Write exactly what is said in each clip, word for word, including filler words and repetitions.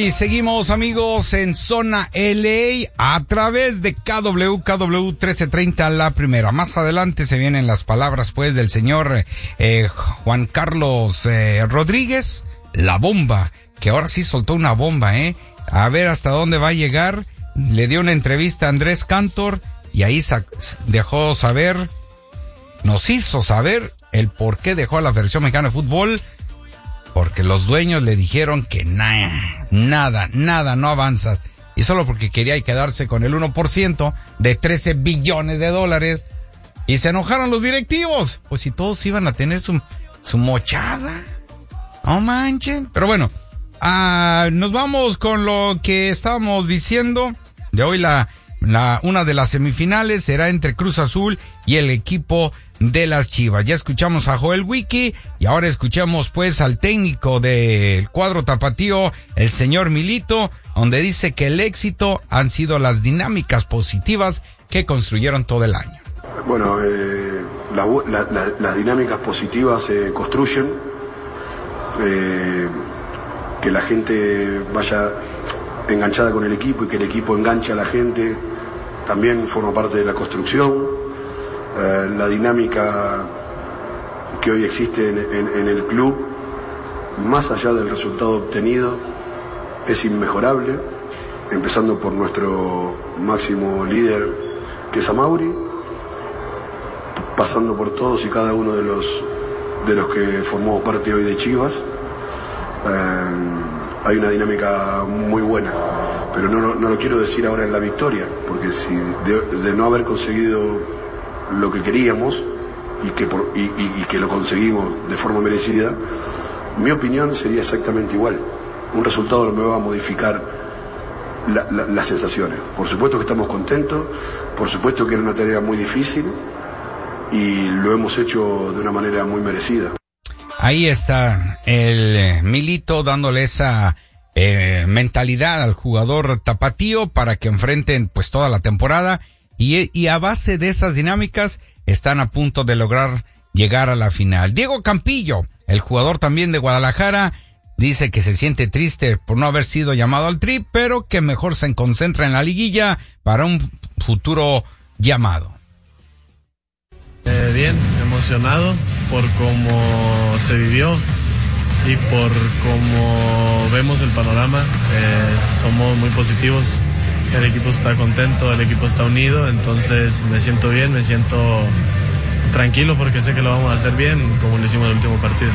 Y seguimos, amigos, en Zona L A a través de K W K W trece treinta, la primera. Más adelante se vienen las palabras, pues, del señor eh, Juan Carlos eh, Rodríguez, la bomba, que ahora sí soltó una bomba, ¿eh? A ver hasta dónde va a llegar. Le dio una entrevista a Andrés Cantor y ahí sa- dejó saber, nos hizo saber el por qué dejó a la Federación Mexicana de Fútbol. Porque los dueños le dijeron que nada, nada, nada, no avanzas. Y solo porque quería quedarse con el uno por ciento de trece billones de dólares. Y se enojaron los directivos. Pues si todos iban a tener su, su mochada. No manchen. Pero bueno, ah, nos vamos con lo que estábamos diciendo. De hoy la, la, una de las semifinales será entre Cruz Azul y el equipo de las Chivas. Ya escuchamos a Joel Wiki y ahora escuchamos pues al técnico del cuadro tapatío, el señor Milito, donde dice que el éxito han sido las dinámicas positivas que construyeron todo el año. Bueno, eh, la, la, la, las dinámicas positivas se construyen, eh, que la gente vaya enganchada con el equipo y que el equipo enganche a la gente, también forma parte de la construcción. Uh, la dinámica que hoy existe en, en, en el club, más allá del resultado obtenido, es inmejorable, empezando por nuestro máximo líder, que es Amauri, pasando por todos y cada uno de los de los que formó parte hoy de Chivas. Uh, hay una dinámica muy buena, pero no, no, no lo quiero decir ahora en la victoria, porque si de, de no haber conseguido lo que queríamos y que, por, y, y, y que lo conseguimos de forma merecida, mi opinión sería exactamente igual. Un resultado no me va a modificar la, la, las sensaciones. Por supuesto que estamos contentos, por supuesto que era una tarea muy difícil y lo hemos hecho de una manera muy merecida. Ahí está el eh, Milito dándole esa eh, mentalidad al jugador tapatío para que enfrenten pues toda la temporada. Y, y a base de esas dinámicas están a punto de lograr llegar a la final. Diego Campillo, el jugador también de Guadalajara, dice que se siente triste por no haber sido llamado al Tri, pero que mejor se concentra en la liguilla para un futuro llamado. Eh, bien, emocionado por cómo se vivió y por cómo vemos el panorama. Eh, somos muy positivos. El equipo está contento, el equipo está unido, entonces me siento bien, me siento tranquilo porque sé que lo vamos a hacer bien, como lo hicimos en el último partido.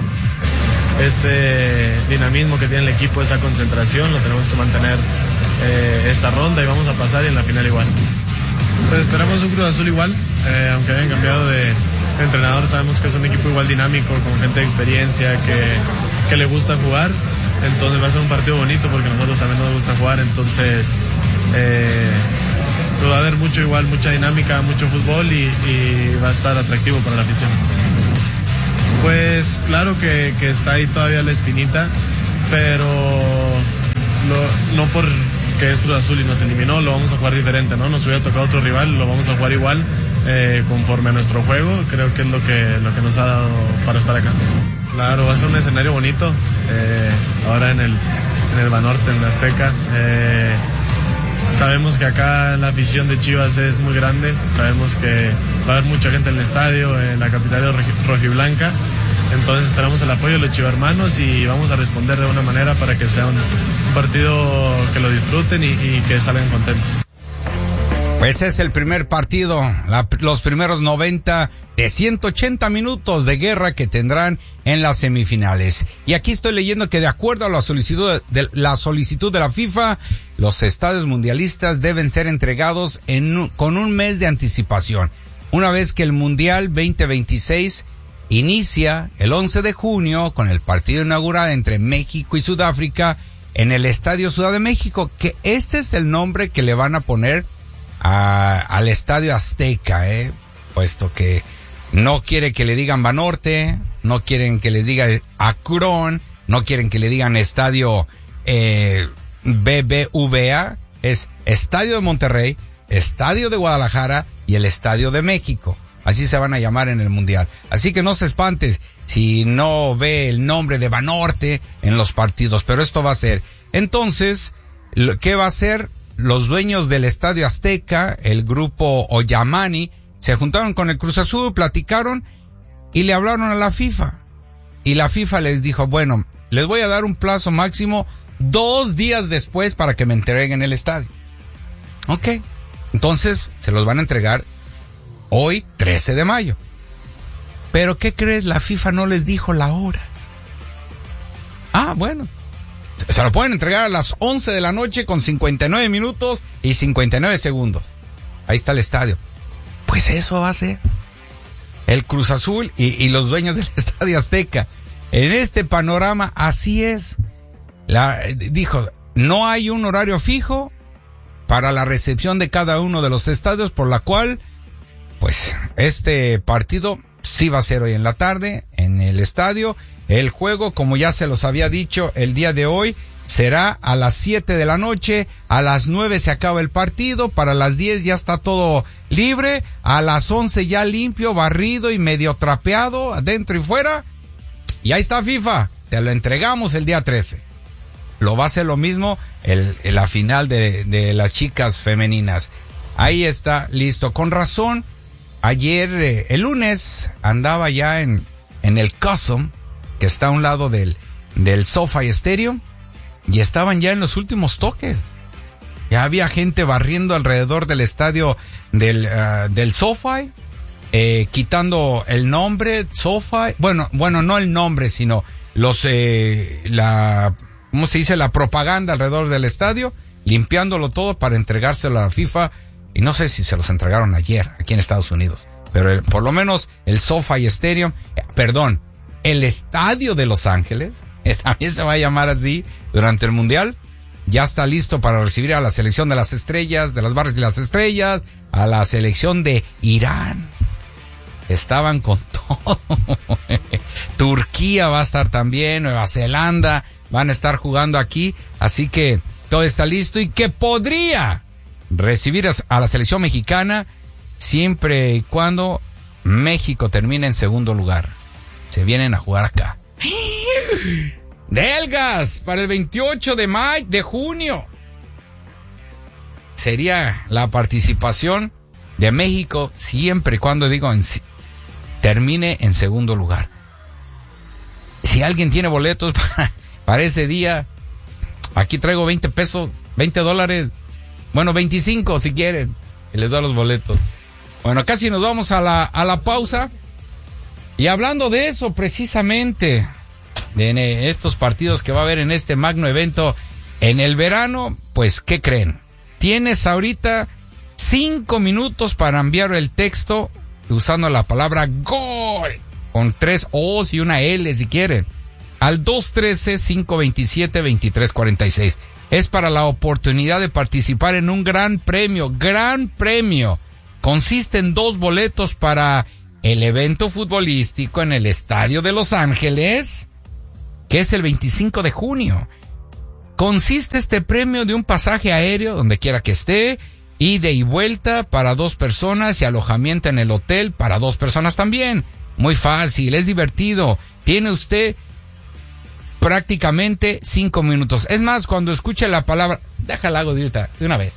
Ese dinamismo que tiene el equipo, esa concentración, lo tenemos que mantener eh, esta ronda y vamos a pasar y en la final igual. Pues esperamos un Cruz Azul igual, eh, aunque hayan cambiado de, de entrenador, sabemos que es un equipo igual dinámico, con gente de experiencia, que, que le gusta jugar. Entonces va a ser un partido bonito porque a nosotros también nos gusta jugar, entonces eh, va a haber mucho igual, mucha dinámica, mucho fútbol y, y va a estar atractivo para la afición. Pues claro que, que está ahí todavía la espinita, pero lo, no porque es Cruz Azul y nos eliminó, lo vamos a jugar diferente, ¿no? Nos hubiera tocado otro rival, lo vamos a jugar igual, eh, conforme a nuestro juego, creo que es lo que, lo que nos ha dado para estar acá. Claro, va a ser un escenario bonito, eh, ahora en el, en el Banorte, en la Azteca. Eh, sabemos que acá la afición de Chivas es muy grande, sabemos que va a haber mucha gente en el estadio, en la capital rojiblanca, entonces esperamos el apoyo de los chivermanos y vamos a responder de una manera para que sea un, un partido que lo disfruten y, y que salgan contentos. Pues es el primer partido, la, los primeros noventa de ciento ochenta minutos de guerra que tendrán en las semifinales. Y aquí estoy leyendo que de acuerdo a la solicitud de, de la solicitud de la FIFA, los estadios mundialistas deben ser entregados en, con un mes de anticipación. Una vez que el Mundial veinte veintiséis inicia el once de junio con el partido inaugural entre México y Sudáfrica en el Estadio Ciudad de México, que este es el nombre que le van a poner A, al Estadio Azteca, eh, puesto que no quiere que le digan Banorte, no quieren que les diga Akron, no quieren que le digan Estadio eh, B B V A, es Estadio de Monterrey, Estadio de Guadalajara y el Estadio de México. así se van a llamar en el Mundial. Así que no se espantes si no ve el nombre de Banorte en los partidos, pero esto va a ser. Entonces, ¿qué va a hacer? Los dueños del Estadio Azteca, el grupo Oyamani, se juntaron con el Cruz Azul, platicaron y le hablaron a la FIFA. Y la FIFA les dijo, bueno, les voy a dar un plazo máximo dos días después para que me entreguen el estadio. Ok. Entonces, se los van a entregar hoy, trece de mayo. Pero, ¿qué crees? La FIFA no les dijo la hora. Ah, bueno. Se lo pueden entregar a las once de la noche con cincuenta y nueve minutos y cincuenta y nueve segundos. Ahí está el estadio. Pues eso va a ser. El Cruz Azul y, y los dueños del Estadio Azteca. En este panorama, así es. La, dijo, no hay un horario fijo para la recepción de cada uno de los estadios, por la cual, pues, este partido sí va a ser hoy en la tarde en el estadio. El juego, como ya se los había dicho el día de hoy, será a las siete de la noche, a las nueve se acaba el partido, para las diez ya está todo libre, a las once ya limpio, barrido y medio trapeado, adentro y fuera, y ahí está FIFA, te lo entregamos el día trece. Lo va a hacer lo mismo el, el la final de, de las chicas femeninas. Ahí está, listo. Con razón, ayer, eh, el lunes, andaba ya en, en el Custom, que está a un lado del, del SoFi Stadium, y estaban ya en los últimos toques. Ya había gente barriendo alrededor del estadio del, uh, del SoFi, eh, quitando el nombre SoFi, bueno, bueno, no el nombre, sino los, eh, la, ¿cómo se dice? La propaganda alrededor del estadio, limpiándolo todo para entregárselo a la FIFA, y no sé si se los entregaron ayer aquí en Estados Unidos, pero el, por lo menos el SoFi Stadium, eh, perdón, el Estadio de Los Ángeles, también se va a llamar así durante el Mundial, ya está listo para recibir a la selección de las estrellas, de las barras de las estrellas, a la selección de Irán. Estaban con todo. Turquía va a estar también, Nueva Zelanda van a estar jugando aquí, así que todo está listo y que podría recibir a la selección mexicana siempre y cuando México termine en segundo lugar. Se vienen a jugar acá. Delgas para el veintiocho de mayo, de junio. Sería la participación de México siempre y cuando, digo, en, termine en segundo lugar. Si alguien tiene boletos para, para ese día, aquí traigo veinte pesos, veinte dólares, bueno, veinticinco si quieren, y les doy los boletos. Bueno, casi nos vamos a la, a la pausa. Y hablando de eso, precisamente, de estos partidos que va a haber en este magno evento en el verano, pues, ¿qué creen? Tienes ahorita cinco minutos para enviar el texto usando la palabra GOL, con tres O's y una L si quieren, al dos uno tres, cinco dos siete, dos tres cuatro seis. Es para la oportunidad de participar en un gran premio, gran premio. Consiste en dos boletos para el evento futbolístico en el Estadio de Los Ángeles, que es el veinticinco de junio. Consiste este premio de un pasaje aéreo, donde quiera que esté, ida y vuelta para dos personas y alojamiento en el hotel para dos personas también. Muy fácil, es divertido. Tiene usted prácticamente cinco minutos. Es más, cuando escuche la palabra, déjala hago de ahorita, de una vez.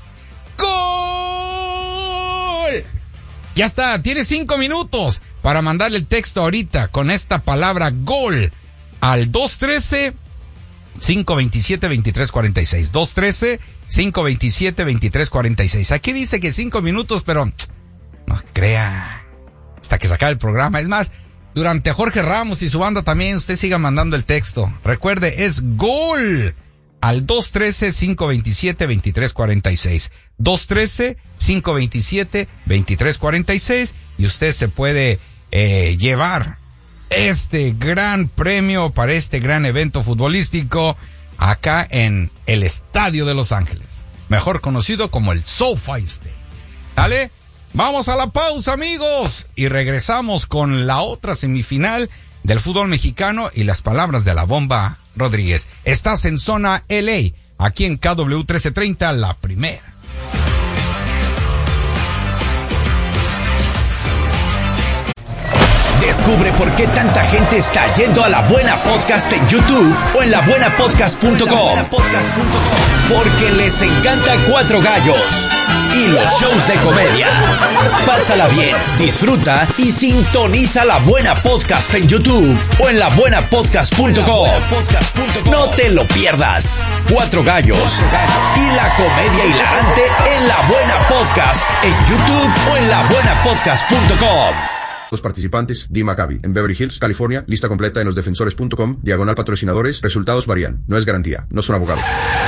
¡Gol! Ya está, tiene cinco minutos para mandarle el texto ahorita con esta palabra GOL al dos uno tres, cinco dos siete, dos tres cuatro seis. dos uno tres, cinco dos siete, dos tres cuatro seis. Aquí dice que cinco minutos, pero no crea, hasta que se acabe el programa. Es más, durante Jorge Ramos y su banda también, usted siga mandando el texto. Recuerde, es GOL al dos uno tres, cinco dos siete, dos tres cuatro seis. dos uno tres, cinco dos siete, dos tres cuatro seis, y usted se puede eh, llevar este gran premio para este gran evento futbolístico acá en el Estadio de Los Ángeles, mejor conocido como el SoFi Stadium. ¿Vale? Vamos a la pausa, amigos, y regresamos con la otra semifinal del fútbol mexicano y las palabras de la Bomba Rodríguez. Estás en Zona L A, aquí en K W trece treinta, la primera. Descubre por qué tanta gente está yendo a La Buena Podcast en YouTube o en la buena podcast punto com. Porque les encanta Cuatro Gallos y los shows de comedia. Pásala bien, disfruta y sintoniza La Buena Podcast en YouTube o en la buena podcast punto com. No te lo pierdas. Cuatro Gallos y la comedia hilarante en La Buena Podcast en YouTube o en la buena podcast punto com. Los participantes, D. Maccabi, en Beverly Hills, California, lista completa en los defensores punto com, diagonal patrocinadores, resultados varían, no es garantía, no son abogados.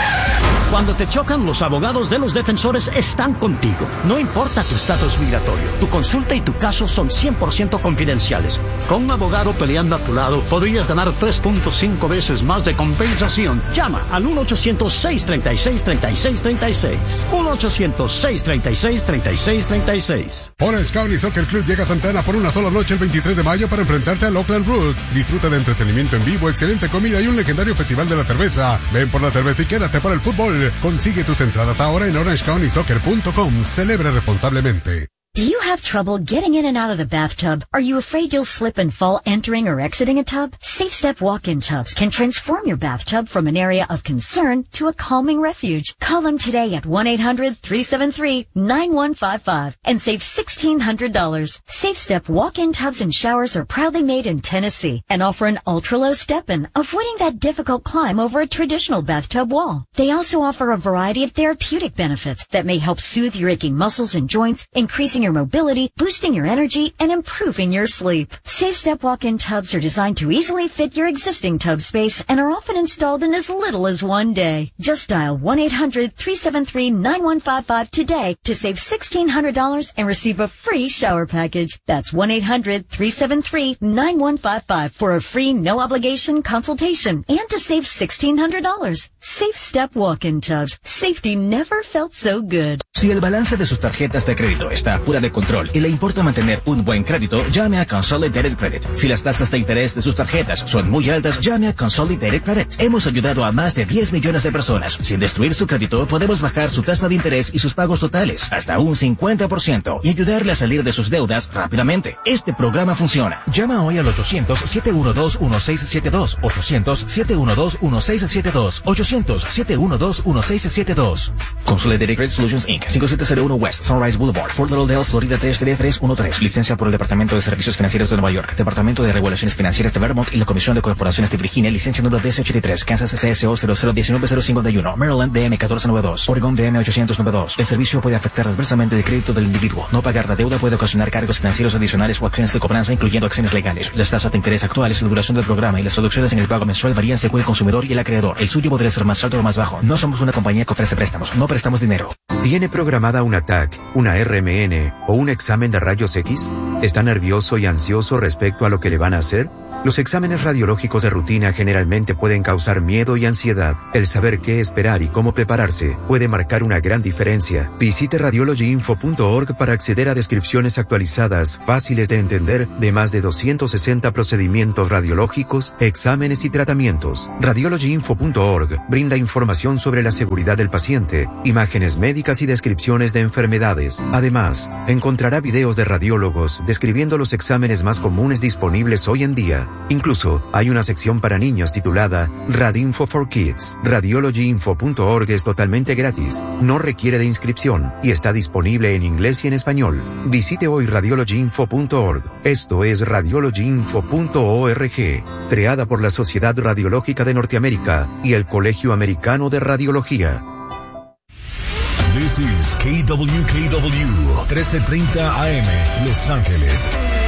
Cuando te chocan, los abogados de los defensores están contigo. No importa tu estatus migratorio, tu consulta y tu caso son cien por ciento confidenciales. Con un abogado peleando a tu lado, podrías ganar tres punto cinco veces más de compensación. Llama al uno ochocientos, seis treinta y seis, treinta y seis treinta y seis. uno ochocientos, seis treinta y seis, treinta y seis treinta y seis. Orange County Soccer Club llega a Santa Ana por una sola noche el veintitrés de mayo para enfrentarte al Oakland Root. Disfruta de entretenimiento en vivo, excelente comida y un legendario festival de la cerveza. Ven por la cerveza y quédate por el fútbol. Consigue tus entradas ahora en orange county soccer punto com. Celebra responsablemente. Do you have trouble getting in and out of the bathtub? Are you afraid you'll slip and fall entering or exiting a tub? Safe Step walk-in tubs can transform your bathtub from an area of concern to a calming refuge. Call them today at one eight hundred, three seven three, nine one five five and save sixteen hundred dollars. Safe Step walk-in tubs and showers are proudly made in Tennessee and offer an ultra-low step-in, avoiding that difficult climb over a traditional bathtub wall. They also offer a variety of therapeutic benefits that may help soothe your aching muscles and joints, increasing your mobility, boosting your energy, and improving your sleep. Safe Step walk-in tubs are designed to easily fit your existing tub space and are often installed in as little as one day. Just dial one eight hundred, three seven three, nine one five five today to save sixteen hundred dollars and receive a free shower package. That's one eight hundred, three seven three, nine one five five for a free no-obligation consultation and to save sixteen hundred dollars. Safe Step walk-in tubs. Safety never felt so good. Si el balance de sus tarjetas de crédito está fuera de control y le importa mantener un buen crédito, llame a Consolidated Credit. Si las tasas de interés de sus tarjetas son muy altas, llame a Consolidated Credit. Hemos ayudado a más de diez millones de personas. Sin destruir su crédito, podemos bajar su tasa de interés y sus pagos totales hasta un cincuenta por ciento y ayudarle a salir de sus deudas rápidamente. Este programa funciona. Llama hoy al ochocientos, siete uno dos, uno seis siete dos, ochocientos, siete uno dos, uno seis siete dos, ochocientos, siete uno dos, uno seis siete dos. Consolidated Credit Solutions incorporated. cinco siete cero uno West Sunrise Boulevard, Fort Lauderdale, Florida tres tres tres uno tres. Licencia por el Departamento de Servicios Financieros de Nueva York, Departamento de Regulaciones Financieras de Vermont y la Comisión de Corporaciones de Virginia. Licencia número D C ochenta y tres, Kansas C S O cero cero uno nueve cero cinco uno, Maryland D M catorce noventa y dos, Oregon D M ochocientos noventa y dos. El servicio puede afectar adversamente el crédito del individuo. No pagar la deuda puede ocasionar cargos financieros adicionales o acciones de cobranza, incluyendo acciones legales. Las tasas de interés actuales, la duración del programa y las reducciones en el pago mensual varían según el consumidor y el acreedor. El suyo podría ser más alto o más bajo. No somos una compañía que ofrece préstamos, no prestamos dinero. ¿Tiene programada una T A C, una R M N o un examen de rayos X? ¿Está nervioso y ansioso respecto a lo que le van a hacer? Los exámenes radiológicos de rutina generalmente pueden causar miedo y ansiedad. El saber qué esperar y cómo prepararse puede marcar una gran diferencia. Visite radiology info punto org para acceder a descripciones actualizadas, fáciles de entender, de más de doscientos sesenta procedimientos radiológicos, exámenes y tratamientos. radiology info punto org brinda información sobre la seguridad del paciente, imágenes médicas y descripciones de enfermedades. Además, encontrará videos de radiólogos describiendo los exámenes más comunes disponibles hoy en día. Incluso, hay una sección para niños titulada Radinfo for Kids. radiology info punto org es totalmente gratis, no requiere de inscripción y está disponible en inglés y en español. Visite hoy radiology info punto org. Esto es radiology info punto org, creada por la Sociedad Radiológica de Norteamérica y el Colegio Americano de Radiología. This is K W K W trece treinta A M, Los Ángeles.